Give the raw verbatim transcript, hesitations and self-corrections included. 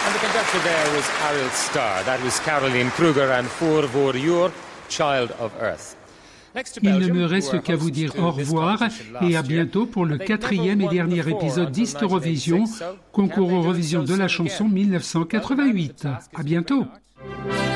And the conductor there was Ariel Starr. That was Caroline Kruger and Voor voor Your Child of Earth. Il ne me reste qu'à vous dire au revoir et à bientôt pour le quatrième et dernier épisode d'Historovison, concours Eurovision de la chanson mille neuf cent quatre-vingt-huit. À bientôt.